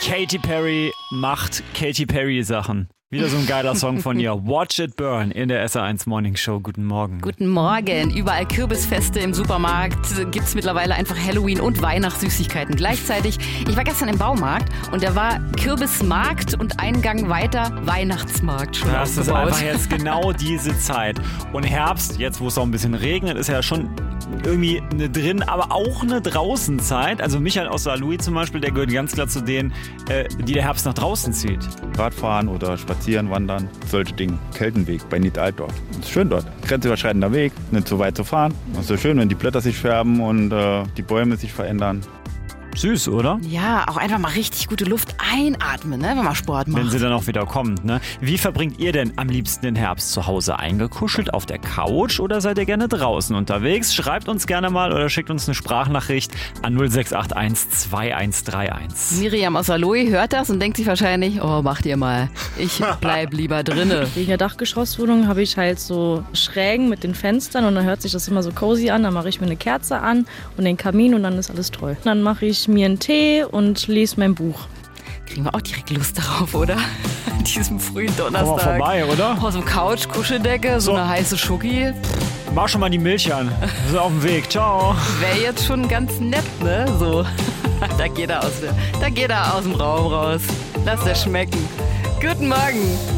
Katy Perry macht Katy Perry Sachen. Wieder so ein geiler Song von ihr. Watch It Burn in der SR1 Morning Show. Guten Morgen. Guten Morgen. Überall Kürbisfeste im Supermarkt. Gibt's mittlerweile einfach Halloween- und Weihnachtssüßigkeiten gleichzeitig. Ich war gestern im Baumarkt und da war Kürbismarkt und einen Gang weiter Weihnachtsmarkt schon Das ist einfach jetzt genau diese Zeit. Und Herbst, jetzt wo es auch ein bisschen regnet, ist ja schon irgendwie eine drin, aber auch eine Draußenzeit. Also Michael aus Saarlouis zum Beispiel, der gehört ganz klar zu denen, die der Herbst nach draußen zieht. Radfahren oder spazieren, wandern, solche Dinge. Keltenweg bei Nied-Altdorf. Ist schön dort. Grenzüberschreitender Weg, nicht so weit zu fahren. Ist so schön, wenn die Blätter sich färben und die Bäume sich verändern. Süß, oder? Ja, auch einfach mal richtig gute Luft einatmen, ne, wenn man Sport macht. Wenn sie dann auch wieder kommt, ne? Wie verbringt ihr denn am liebsten den Herbst? Zu Hause eingekuschelt auf der Couch oder seid ihr gerne draußen unterwegs? Schreibt uns gerne mal oder schickt uns eine Sprachnachricht an 0681 2131. Miriam aus Aloe hört das und denkt sich wahrscheinlich, oh, macht ihr mal. Ich bleib lieber drinne. Wegen der Dachgeschosswohnung habe ich halt so Schrägen mit den Fenstern und dann hört sich das immer so cozy an. Dann mache ich mir eine Kerze an und den Kamin und dann ist alles toll. Dann mache ich mir einen Tee und lese mein Buch. Kriegen wir auch direkt Lust darauf, oder? An diesem frühen Donnerstag. Komm mal vorbei, oder? Aus dem Couch, Kuscheldecke, so eine heiße Schoki. Mach schon mal die Milch an. Wir sind auf dem Weg. Ciao. Wäre jetzt schon ganz nett, ne? So. Da geht er aus dem Raum raus. Lass das schmecken. Guten Morgen.